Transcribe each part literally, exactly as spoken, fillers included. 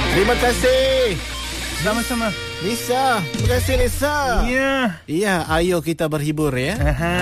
Terima kasih. Sama-sama. Nisa, terima kasih Nisa. Ya. Iya, ayo kita berhibur ya. Aha.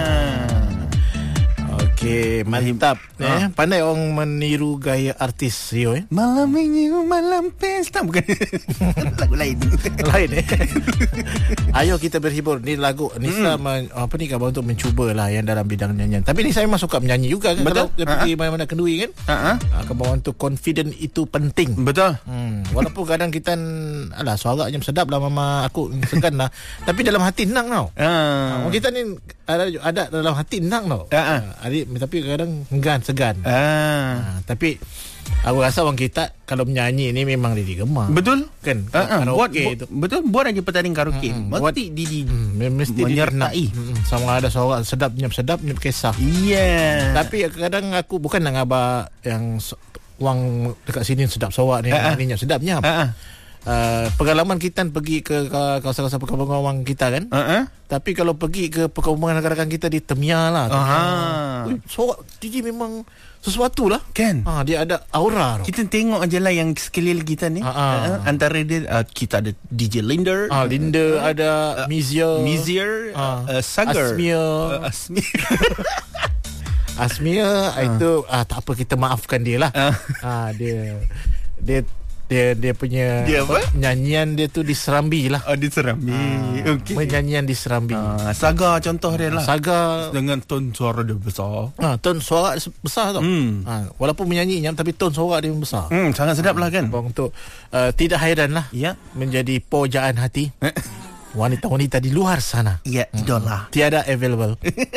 Okey, mantap. Ha. Eh, pandai orang meniru gaya artis Rio eh. Malam minggu, malam pesta. Bukan lagu lain. Lain eh. Ayo kita berhibur. Ni lagu Nisa Hmm. men, apa ni khabar untuk mencuba lah yang dalam bidang nyanyian. Tapi Nisa memang suka menyanyi juga kan. Betul. Kalau dia pergi mana-mana kenduri kan. Ha. Khabar untuk confident itu penting. Betul. Hmm, walaupun kadang kita alah suara macam sedap lah mama aku segan lah. Tapi dalam hati tenang tau. Ah. Orang kita ni ada ada dalam hati tenang tau. Ha, ha. Ah, adik, tapi kadang enggan segan. Ah. Ah, tapi aku rasa orang kita kalau menyanyi ni memang dia digemar. Betul. Kan? Ah, ah. Buat, Karaoke bu- itu. betul. Buat aja pertandingan karaoke. Hmm, Mesti buat- di, di Hmm, mesti dia menyertai. hmm, sama ada suara sedap nyap sedap nyap kisah. Iya. Tapi kadang aku bukan nak ngabar yang so- orang dekat sini sedap sorak ni, Ha, ha. ni nyap sedap nyap. Ha. Uh, pengalaman kita pergi ke ke kawasan-kawasan perkampungan orang kita kan. Ha. Tapi kalau pergi ke perkampungan rakan-rakan kita di Temia lah. Aha. Ui, sorak D J memang sesuatu lah. Kan? Ha, dia ada aura. Kita tengok aja lah yang sekeliling kita ni. Ha, ha. Uh, antara dia uh, kita ada D J Linder, Ah, Linda ada Mizia, Mizier, Ah. uh, uh, Sagar, Asmia. uh, Asmia. Asmia itu ah, tak apa kita maafkan dia lah. Ah. Ah, dia dia dia dia punya Dia apa? nyanyian dia tu di Serambi lah. Oh, di Serambi. Ah, Okey. Nyanyian di Serambi. Uh, Sagar contoh dia lah. Saga Dengan ton suara dia besar. ah, ton suara dia besar tau. Hmm. Ah, walaupun menyanyi nyam tapi ton suara dia besar. Hmm, sangat sedap lah kan. Abang tu uh, tidak hairan lah Ya. menjadi pojaan hati wanita-wanita di luar sana. Ya, idola. Tiada available.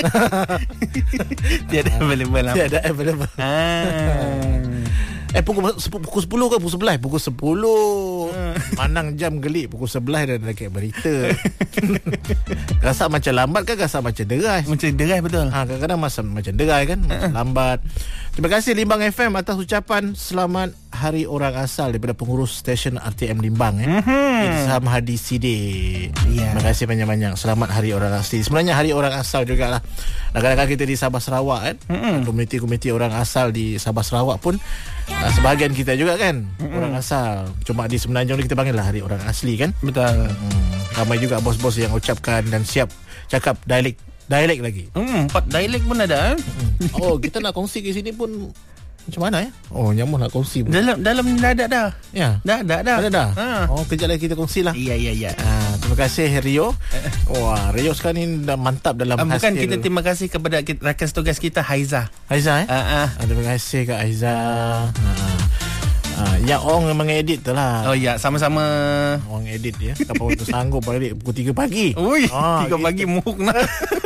Tiada available lah. Tiada available. Ah. Eh pukul, pukul sepuluh ke pukul sebelas? Pukul sepuluh. Manang jam gelik. Pukul sebelas dah dekat berita. Rasa macam lambat kan? Rasa macam deras. Macam derai betul. Ha, kadang-kadang masa macam derai kan, macam lambat. Terima kasih Limbang F M atas ucapan selamat Hari Orang Asal daripada pengurus stesen R T M Limbang eh. Mhm. Ilham Hadi Sidik. Ya. Terima kasih banyak-banyak. Selamat Hari Orang Asli. Sebenarnya Hari Orang Asal jugalah. Rakan-rakan kita di Sabah Sarawak kan. Mhm. Komuniti-komuniti orang asal di Sabah Sarawak pun uh, sebahagian kita juga kan. Mhm. Orang asal. Cuma di Semenanjung ni kita panggil lah Hari Orang Asli kan. Betul. Hmm, ramai juga bos-bos yang ucapkan dan siap cakap dialek dialek lagi. Hmm, empat dialek pun ada. Eh? Oh, kita nak kongsi ke sini pun macam mana ya? Oh, nyamun nak kongsi pun. Dalam dalam ni dah ada dah. Ya. Dah dah dah. Ada dah. Ha. Oh, kejap lagi kita kongsi lah. Ya ya ya. Ah, terima kasih Rio. Wah, Rio sekarang ni dah mantap dalam Ah, bukan hasil. kita terima kasih kepada kita, rakan tugas kita Haiza. Aiza eh? Ah, ah. Ah, terima kasih Kak Aiza. Ah. Ah, yang orang mengedit tu lah. Oh ya, sama-sama. Orang edit dia. Kapal tu sanggup balik pukul tiga pagi. Ui, Ah, tiga gitu. pagi muhuk nak.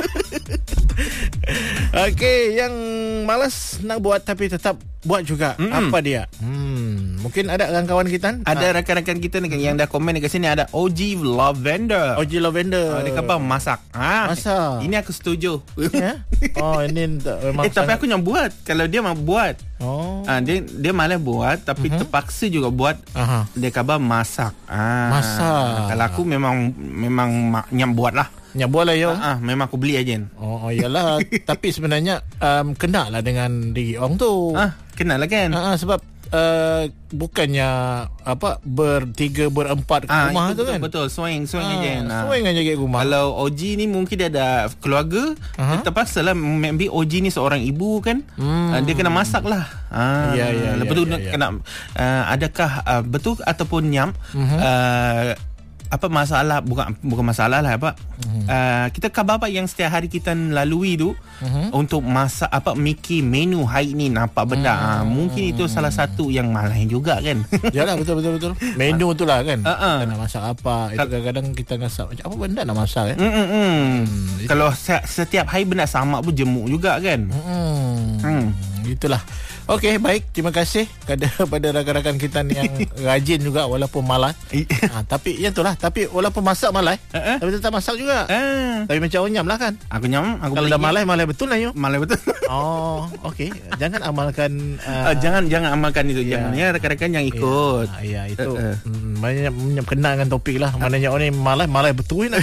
Okey, yang malas nak buat tapi tetap buat juga. Mm-mm. Apa dia? Hmm, mungkin ada kawan-kawan kita Ada rakan-rakan kita ni yang dah komen dekat sini ada O G Lavender. O G Lavender. Oh, dia kata masak. Ha. Masak. Ini aku setuju. Ya? Oh, ini tak- memang eh tapi sangat- aku yang buat. Kalau dia mau buat. Oh. Ah, dia dia malah buat tapi uh-huh. terpaksa juga buat. Aha. Dia kata masak. Ah. Masak. Kalau aku memang memang ma- nyam buat lah. Ya boleh yo. Ah, ah, memang aku beli aja. Oh, oh iyalah. Tapi sebenarnya um, kena lah dengan diri orang tu. Ah, kenal lah kan? Ah, ah, sebab uh, bukannya apa bertiga berempat kat Ah, rumah itu tu kan. betul, swing swing Ah, aja. Ah. swing aja kat rumah. Kalau O G ni mungkin dia ada keluarga, Aha. dia terpaksa lah. Maybe O G ni seorang ibu kan, Hmm. uh, dia kena masak lah. Ah, Ya, ya, lepas ya, tu ya, nak ya. kena uh, adakah uh, betul ataupun nyam? Mhm. Uh, apa masalah bukan bukan masalah lah apa Mhm. uh, kita khabar apa yang setiap hari kita lalui tu Mhm. untuk masak apa mikir menu hari ni nampak benda Hmm. uh, mungkin itu salah satu yang malah juga kan. Yalah betul betul betul. Menu tu lah kan. Ah, ah. Kita nak masak apa? Itu Kal- kadang-kadang kita masak macam apa benda nak masak eh. Mm, mm, mm. itu- Kalau se- setiap hari benda sama pun jemuk juga kan. Hmm. Hmm. Itulah. Okey, baik. Terima kasih kepada pada rakan-rakan kita ni yang rajin juga walaupun malas. ha, tapi yang itulah. Tapi walaupun masak malas, Uh-uh. tapi tetap masak juga. Ah, Tapi macam onyam lah kan. aku nyam, aku Kalau beli. dah malas, malas betul lah yo. Malah betul. Oh, okey. Jangan amalkan Uh, jangan jangan amalkan itu, ya. jangan ya rakan-rakan yang ikut. Ya, ya itu Uh, uh. mm, banyak banyak kena dengan topik lah. Maknanya orang ni malas, malas betul lah.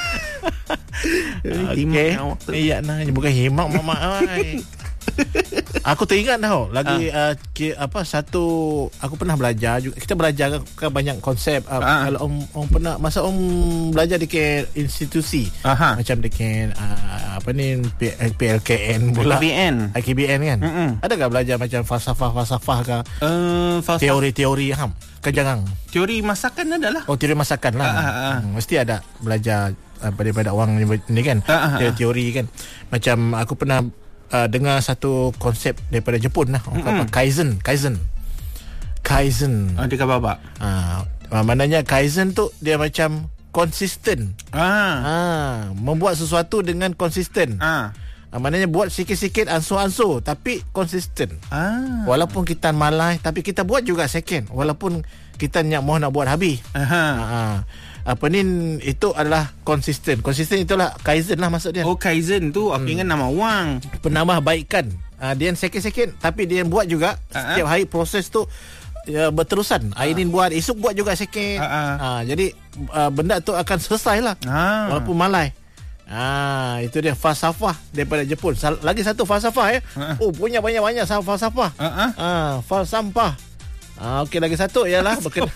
Himak Okey. awak tu. Iya nah, bukan himak mama ai. Aku teringat tau lagi uh. Uh, ki, apa satu aku pernah belajar juga. Kita belajar kan banyak konsep uh, uh. Kalau om, om pernah masa om belajar dekat institusi uh-huh. macam dekat uh, apa ni P, PLKN pula I K B N I K B N kan. Mm-mm. Adakah belajar macam falsafah-falsafah ke uh, falsafah. Teori-teori ham kejangan. Teori masakan adalah. Oh, teori masakan lah. Uh, uh, uh. Hmm, mesti ada belajar uh, daripada orang ni kan. Uh, uh, uh. Teori kan. Macam aku pernah Uh, dengar satu konsep daripada Jepun lah. Mm-hmm. Kaizen, Kaizen. Kaizen. Ah, dia kata apa? Ah, maknanya Kaizen tu dia macam konsisten. Ah. Ah, membuat sesuatu dengan konsisten. Ah. Ah, maknanya buat sikit-sikit ansur-ansur tapi konsisten. Ah. Walaupun kita malas tapi kita buat juga second. Walaupun kita nak mau nak buat habis. Aha. Ah. Apa ni itu adalah konsisten. Konsisten itulah Kaizen lah maksud dia. Oh, Kaizen tu aku hmm. ingat nama wang. Penambahbaikan. Uh, dia second-second tapi dia buat juga uh-huh. setiap hari proses tu uh, berterusan. Hari uh-huh. ni buat, esok buat juga second. Uh-huh. Uh, jadi uh, benda tu akan selesai lah. Uh-huh. Walaupun malai. Ah, itu dia falsafah daripada Jepun. Lagi satu falsafah ya. Uh-huh. Oh, punya banyak-banyak falsafah. Uh-huh. Ah, falsampah. Ah, okey, lagi satu ialah berkenaan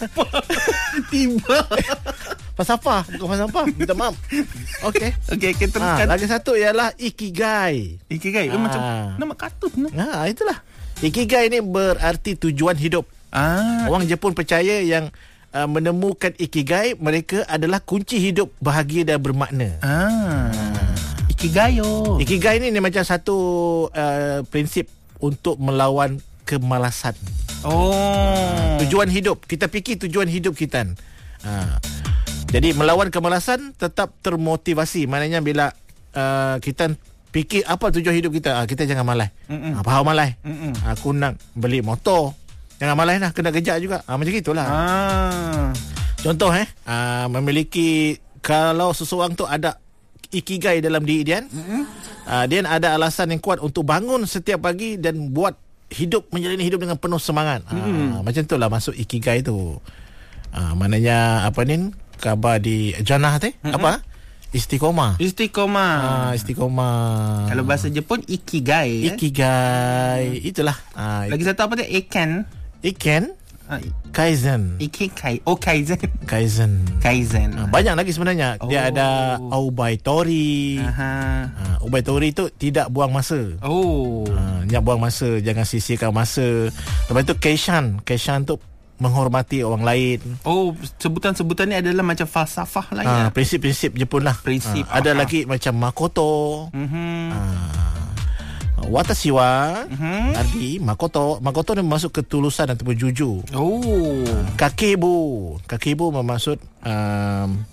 tiba falsafah, bukan falsafah. Minta maaf. Okey. Okey, kita teruskan. Ah, lagi satu ialah ikigai. Ikigai ah. macam nama kartun. Ah, itulah. Ikigai ni berarti tujuan hidup. Ah. Orang Jepun percaya yang uh, menemukan ikigai mereka adalah kunci hidup bahagia dan bermakna. Ah. Ikigai. Oh. Ikigai ni, ni macam satu uh, prinsip untuk melawan kemalasan. Oh. Tujuan hidup. Kita fikir tujuan hidup kita. Ha. Jadi melawan kemalasan tetap termotivasi. Maknanya bila uh, kita fikir apa tujuan hidup kita, uh, kita jangan malas. Ha, faham malas? Aku nak beli motor. Jangan malas lah, kena kerja juga. Ha, macam itulah. Ah. Contoh eh, uh, memiliki kalau seseorang tu ada ikigai dalam diri dia, uh, dia ada alasan yang kuat untuk bangun setiap pagi dan buat hidup, menjalani hidup dengan penuh semangat. Hmm. Ha, macam itulah masuk ikigai tu. Ha, maknanya apa ni? Khabar di jannah teh? Hmm. Apa? Istiqomah. Istiqomah. Ha, istiqomah. Kalau bahasa Jepun ikigai. Ikigai. Eh? Itulah. Ha, lagi satu apa dia? Iken. Iken. Ha, Kaizen. Ikigai. Oh, Kaizen. Kaizen. Kaizen. Ha, banyak lagi sebenarnya. Oh. Dia ada Obaitori. Aha. Ha, Obaitori tu tidak buang masa. Oh. Ha, jangan buang masa, jangan sia-siakan masa. Lepas tu Keishan. Keishan tu menghormati orang lain. Oh, sebutan-sebutan ni adalah macam falsafah lah ya. Ha, prinsip-prinsip Jepun lah. Prinsip. Ha, ada lagi macam Makoto. Mhm. Ha, Watashi wa uh-huh. arti Makoto. Makoto ni masuk ketulusan ataupun jujur. Oh. Kakebo. Kakebo bermaksud um,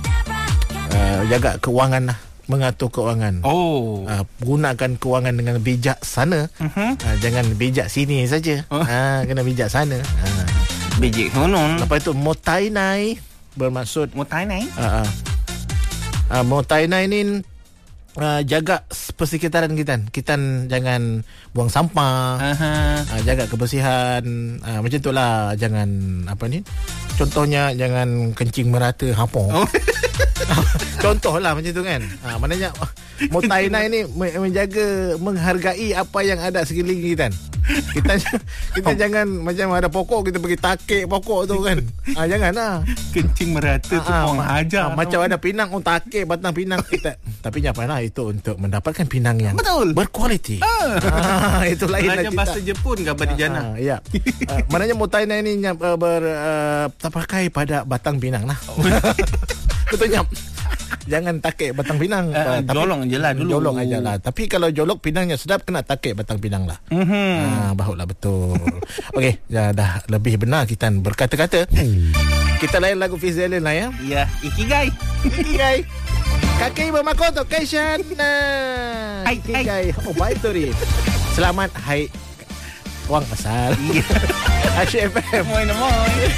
uh, jaga keuangan lah, mengatur keuangan. Oh. Uh, gunakan keuangan dengan bijaksana. Uh-huh. Uh, jangan bijak sini saja. Oh. Uh, kena bijak sana. Uh. Bijak honon. Lepas itu motainai bermaksud motainai. Uh, uh, uh, motainai ni Uh, jaga persekitaran kita. Kita jangan buang sampah. Uh-huh. Uh, jaga kebersihan. Uh, macam itulah. Jangan apa ni? Contohnya jangan kencing merata hampa. Oh. Contohlah macam tu kan. Uh, maknanya motainai ni menjaga, menghargai apa yang ada sekeliling kita. Kita kita oh. jangan macam ada pokok kita pergi takik pokok tu kan. Ah, janganlah. Kencing merata tu ah, orang ajar. Ah, macam ada pinang on takik batang pinang kita. Tapi janganlah itu untuk mendapatkan pinang yang betul, berkualiti. Ah, ah itu lain lah. Bahasa Jepun ke pada jana. Ah, ya. Ah, maknanya motainai ni uh, ber uh, terpakai pada batang pinang lah. Betul nyap. Jangan takik batang pinang. Uh, tapi, jolong je lah dulu. Jolong aja lah. Tapi kalau jolok pinangnya sedap, kena takik batang pinang lah. Mm-hmm. Ah, bahulah betul. Okey, ya, dah lebih benar kita berkata-kata. Kita lain lagu Fizzalin lah ya. Ya, Ikigai. Ikigai. Kakei Makoto Keishan. Nah, Ikigai. Oh, baik tu ni. Selamat hai Wang Asal. Asyik F M. Moi moi.